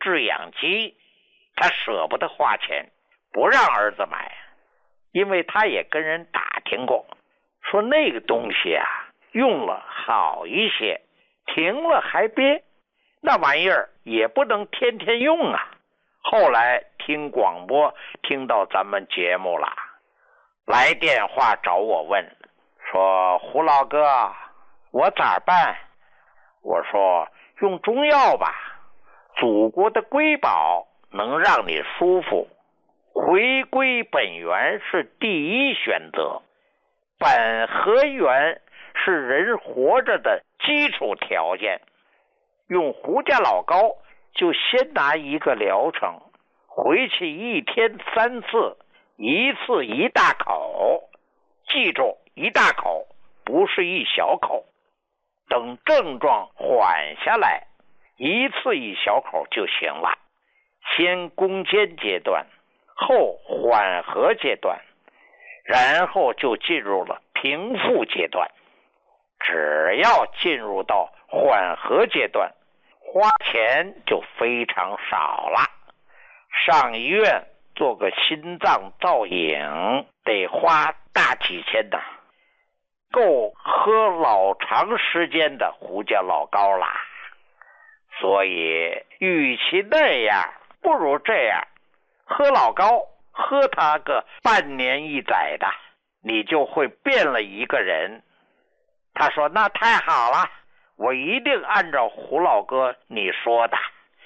制氧机，他舍不得花钱，不让儿子买，因为他也跟人打听过，说那个东西啊，用了好一些，停了还憋，那玩意儿也不能天天用啊。后来听广播听到咱们节目了，来电话找我问，说胡老哥，我咋办？我说用中药吧，祖国的瑰宝能让你舒服，回归本源是第一选择，本和源是人活着的基础条件。用胡家老膏就先拿一个疗程，回去1天3次，一次1大口，记住1大口，不是1小口。等症状缓下来，一次1小口就行了。先攻坚阶段，后缓和阶段，然后就进入了平复阶段。只要进入到缓和阶段，花钱就非常少了。上医院做个心脏造影得花大几千呢，够喝老长时间的胡家老膏啦。所以与其那样，不如这样，喝老膏，喝它个半年1载的，你就会变了一个人。他说那太好了，我一定按照胡老哥你说的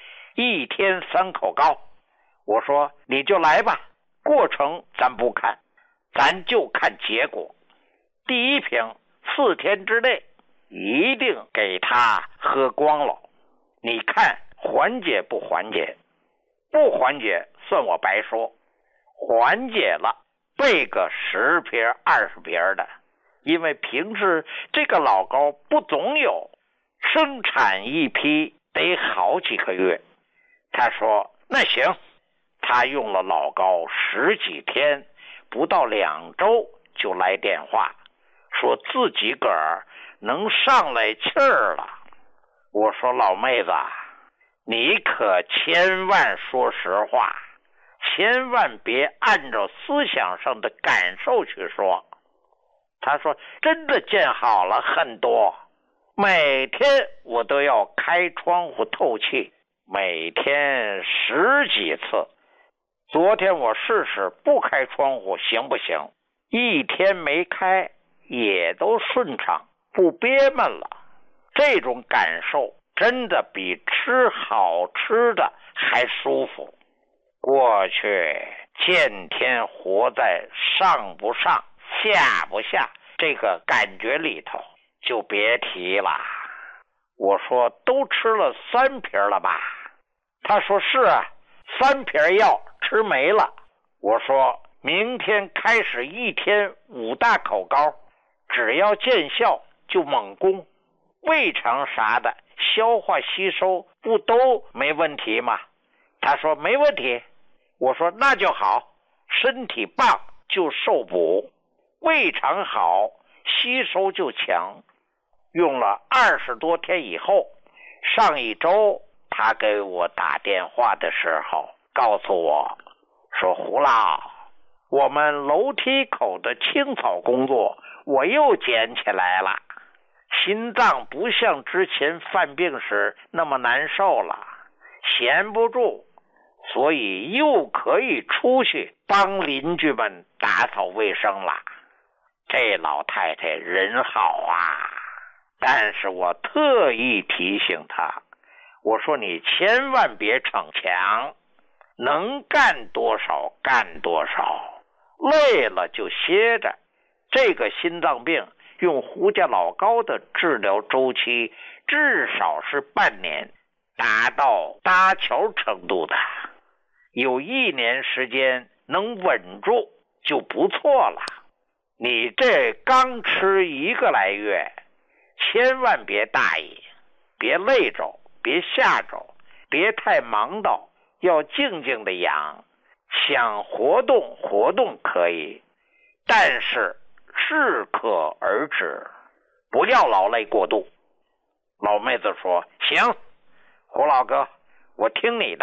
，1天3口膏。我说你就来吧，过程咱不看，咱就看结果。第一瓶4天之内一定给他喝光了，你看缓解不缓解？不缓解算我白说，缓解了备个10瓶20瓶的，因为平时这个老膏不总有，生产一批得好几个月。他说那行，他用了老膏10几天，不到2周就来电话，说自己个儿能上来气儿了。我说老妹子，你可千万说实话，千万别按照思想上的感受去说。他说真的见好了很多，每天我都要开窗户透气，每天10几次。昨天我试试不开窗户行不行，1天没开也都顺畅，不憋闷了。这种感受真的比吃好吃的还舒服。过去天天活在上不上下不下这个感觉里头，就别提了。我说都吃了3瓶了吧？他说是啊，3瓶药吃没了。我说明天开始1天5大口膏，只要见效就猛攻，胃肠啥的消化吸收不都没问题吗？他说没问题。我说那就好，身体棒就受补，胃肠好吸收就强。用了20多天以后，上一周他给我打电话的时候告诉我说，胡老，我们楼梯口的清扫工作我又捡起来了，心脏不像之前犯病时那么难受了，闲不住，所以又可以出去帮邻居们打扫卫生了。这老太太人好啊，但是我特意提醒她，我说你千万别逞强，能干多少干多少，累了就歇着。这个心脏病用胡家老膏的治疗周期至少是半年，达到搭桥程度的，有1年时间能稳住就不错了。你这刚吃1个来月，千万别大意，别累着，别吓着，别太忙到，要静静的养。想活动活动可以，但是适可而止，不要劳累过度。老妹子说行，胡老哥，我听你的。